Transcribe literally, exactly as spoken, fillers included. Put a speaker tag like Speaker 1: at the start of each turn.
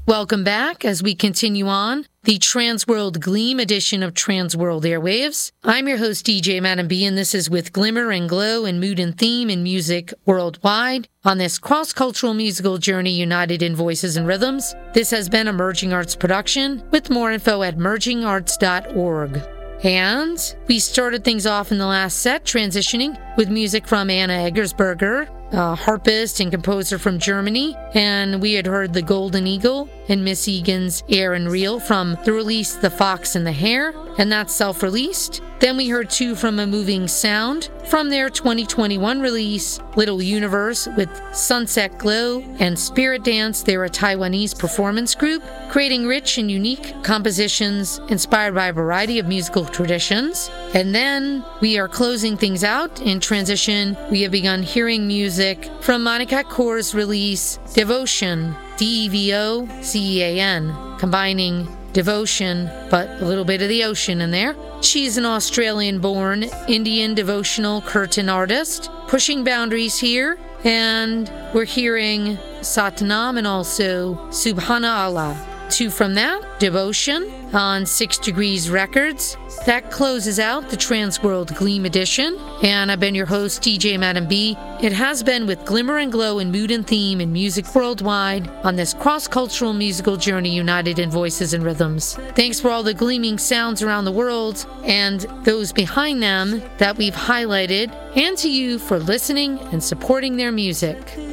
Speaker 1: Welcome back as we continue on the Transworld Gleam edition of Transworld Airwaves. I'm your host, D J Madam B, and this is with Glimmer and Glow and Mood and Theme in Music Worldwide on this cross-cultural musical journey united in voices and rhythms. This has been a Merging Arts production with more info at merging arts dot org. And we started things off in the last set, transitioning with music from Anna Eggersberger, a harpist and composer from Germany, and we had heard The Golden Eagle and Miss Egan's Air and Reel from the release The Fox and the Hare, and that's self-released. Then we heard two from A Moving Sound from their twenty twenty-one release, Little Universe, with Sunset Glow and Spirit Dance. They're a Taiwanese performance group, creating rich and unique compositions inspired by a variety of musical traditions. And then we are closing things out. In transition, we have begun hearing music from Monica Kor's release, Devotion, D E V O C E A N, combining devotion, but a little bit of the ocean in there. She's an Australian-born Indian devotional curtain artist, pushing boundaries here, and we're hearing Satnam and also Subhana Allah. Two from that, Devotion on Six Degrees Records. That closes out the Transworld Gleam edition, and I've been your host, D J Madam B. It has been with Glimmer and Glow and Mood and Theme in Music Worldwide on this cross-cultural musical journey united in voices and rhythms. Thanks for all the gleaming sounds around the world and those behind them that we've highlighted, and to you for listening and supporting their music.